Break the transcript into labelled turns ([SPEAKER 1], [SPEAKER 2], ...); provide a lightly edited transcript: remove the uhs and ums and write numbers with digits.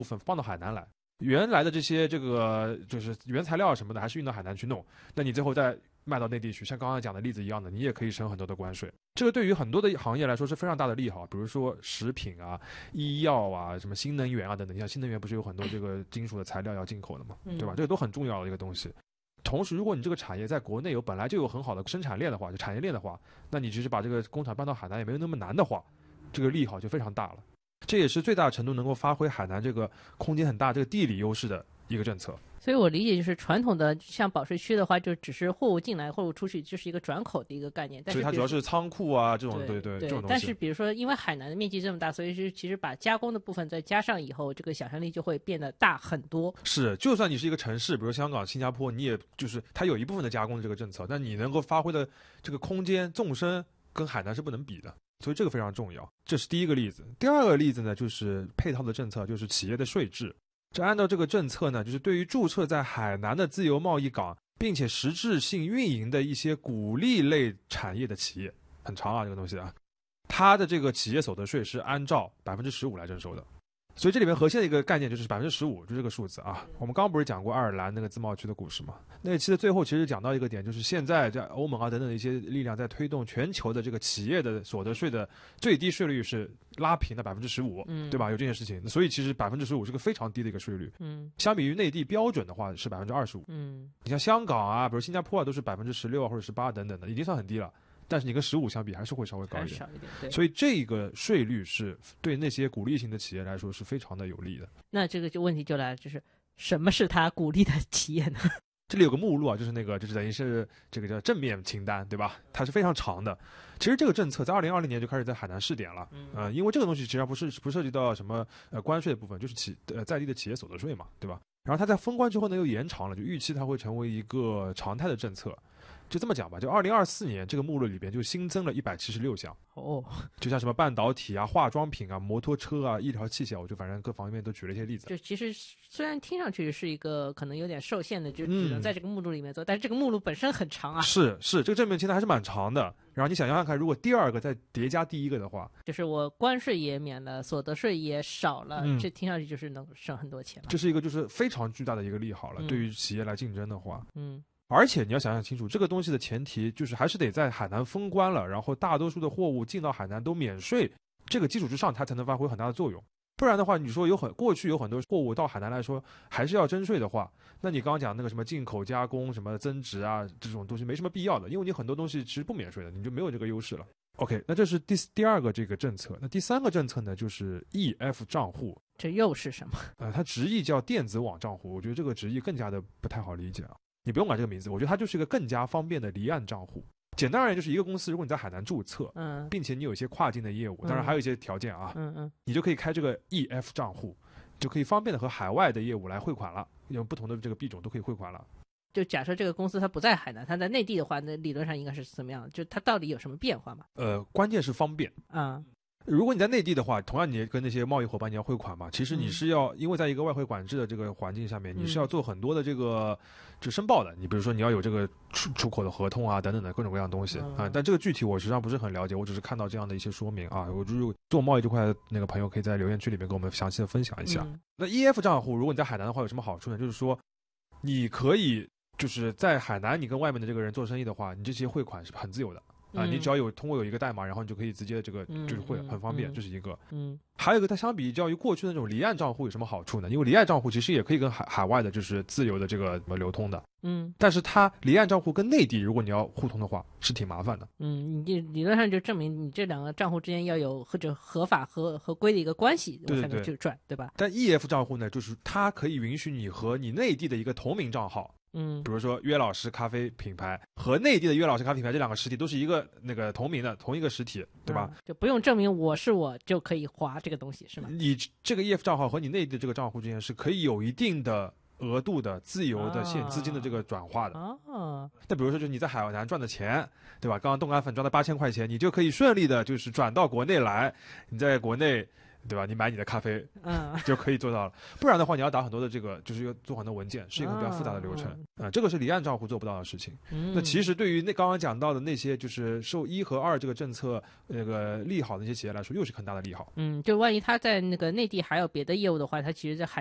[SPEAKER 1] 部分放到海南来，原来的这些这个就是原材料什么的还是运到海南去弄，那你最后再卖到内地去，像刚刚讲的例子一样的，你也可以省很多的关税。这个对于很多的行业来说是非常大的利好，比如说食品啊、医药啊、什么新能源啊等等。你像新能源不是有很多这个金属的材料要进口的嘛，对吧？这个都很重要的一个东西。同时，如果你这个产业在国内本来就有很好的生产链的话，就产业链的话，那你只是把这个工厂搬到海南也没有那么难的话，这个利好就非常大了。这也是最大程度能够发挥海南这个空间很大、这个地理优势的一个政策。
[SPEAKER 2] 所以我理解就是传统的像保税区的话，就只是货物进来、货物出去，就是一个转口的一个概念。但是
[SPEAKER 1] 所以它主要是仓库啊这种，对
[SPEAKER 2] 对
[SPEAKER 1] 这种东西。
[SPEAKER 2] 但是比如说，因为海南的面积这么大，所以是其实把加工的部分再加上以后，这个想象力就会变得大很多。
[SPEAKER 1] 是，就算你是一个城市，比如香港、新加坡，你也就是它有一部分的加工的这个政策，但你能够发挥的这个空间纵深跟海南是不能比的。所以这个非常重要，这是第一个例子。第二个例子呢，就是配套的政策，就是企业的税制。这按照这个政策呢，就是对于注册在海南的自由贸易港，并且实质性运营的一些鼓励类产业的企业，很长啊这个东西啊，它的这个企业所得税是按照15%来征收的。所以这里面核心的一个概念就是15%，就这个数字啊。我们刚刚不是讲过爱尔兰那个自贸区的故事吗？那一期的最后其实讲到一个点，就是现在在欧盟啊等等的一些力量在推动全球的这个企业的所得税的最低税率是拉平的15%，对吧？有这件事情，所以其实15%是个非常低的一个税率。相比于内地标准的话是25%。你像香港啊，比如新加坡啊，都是16%或者18%等等的，已经算很低了。但是你跟15相比还是会稍微高一点，所以这个税率是对那些鼓励型的企业来说是非常的有利的。
[SPEAKER 2] 那这个问题就来了，就是什么是他鼓励的企业呢？
[SPEAKER 1] 这里有个目录啊，就是那个就是等于是这个叫正面清单，对吧？它是非常长的。其实这个政策在2020年就开始在海南试点了，因为这个东西实际上不涉及到什么关税的部分，就是在地的企业所得税嘛，对吧？然后它在封关之后呢又延长了，就预期它会成为一个常态的政策。就这么讲吧，就2024年这个目录里边就新增了176项就像什么半导体啊、化妆品啊、摩托车啊、医疗器械，我就反正各方面都举了一些例子。
[SPEAKER 2] 就其实虽然听上去是一个可能有点受限的，就只能在这个目录里面做，但是这个目录本身很长啊。
[SPEAKER 1] 是，这个正面清单还是蛮长的。然后你想想看，如果第二个再叠加第一个的话，
[SPEAKER 2] 就是我关税也免了，所得税也少了，这听上去就是能省很多钱了。
[SPEAKER 1] 这是一个就是非常巨大的一个利好了，对于企业来竞争的话。而且你要想想清楚，这个东西的前提就是还是得在海南封关了，然后大多数的货物进到海南都免税，这个基础之上它才能发挥很大的作用。不然的话，你说过去有很多货物到海南来说还是要征税的话，那你刚刚讲那个什么进口加工、什么增值啊这种东西没什么必要的，因为你很多东西其实不免税的，你就没有这个优势了。OK， 那这是第二个这个政策。那第三个政策呢，就是 EF 账户。
[SPEAKER 2] 这又是什么？
[SPEAKER 1] 它直译叫电子网账户，我觉得这个直译更加的不太好理解啊。你不用管这个名字，我觉得它就是一个更加方便的离岸账户。简单而言，就是一个公司，如果你在海南注册，并且你有一些跨境的业务，当然还有一些条件啊，你就可以开这个 EF 账户，就可以方便的和海外的业务来汇款了，用不同的这个币种都可以汇款了。
[SPEAKER 2] 就假设这个公司它不在海南，它在内地的话，那理论上应该是怎么样？就它到底有什么变化吗？
[SPEAKER 1] 关键是方便
[SPEAKER 2] 啊。
[SPEAKER 1] 如果你在内地的话，同样你跟那些贸易伙伴你要汇款嘛，其实你是要因为在一个外汇管制的这个环境下面，你是要做很多的这个就申报的。你比如说你要有这个出口的合同啊等等的各种各样的东西啊，但这个具体我实际上不是很了解，我只是看到这样的一些说明啊。我就是做贸易这块的那个朋友可以在留言区里面跟我们详细的分享一下。那 EF 账户如果你在海南的话有什么好处呢？就是说你可以就是在海南你跟外面的这个人做生意的话，你这些汇款是很自由的。你只要通过有一个代码，然后你就可以直接这个就是会很方便，这是一个。还有一个，它相比较于过去的那种离岸账户有什么好处呢？因为离岸账户其实也可以跟海外的就是自由的这个流通的。但是它离岸账户跟内地如果你要互通的话是挺麻烦的。
[SPEAKER 2] 你理论上就证明你这两个账户之间要有或者合法合规的一个关系，我才能去转，对吧？
[SPEAKER 1] 但 EF 账户呢，就是它可以允许你和你内地的一个同名账号。比如说约老师咖啡品牌和内地的约老师咖啡品牌这两个实体都是一个那个同名的同一个实体，对吧？
[SPEAKER 2] 就不用证明我就可以划这个东西，是吗？
[SPEAKER 1] 你这个 EF 账号和你内地的这个账户之间是可以有一定的额度的自由的资金的这个转化的。那比如说就是你在海南赚的钱，对吧？刚刚冻干粉赚了8000块钱，你就可以顺利的就是转到国内来，你在国内对吧？你买你的咖啡，就可以做到了。不然的话，你要打很多的这个，就是要做很多文件，是一个比较复杂的流程这个是离岸账户做不到的事情。那其实对于刚刚讲到的那些就是受1和2这个政策那个利好的那些企业来说，又是很大的利好。
[SPEAKER 2] 就万一他在那个内地还有别的业务的话，他其实在海